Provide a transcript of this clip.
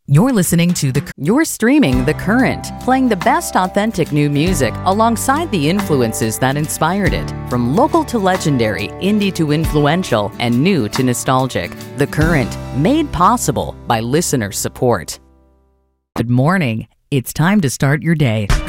You're streaming The Current, playing the best authentic new music alongside the influences that inspired it. From local to legendary, indie to influential, and new to nostalgic. The Current, made possible by listener support. Good morning. It's time to start your day.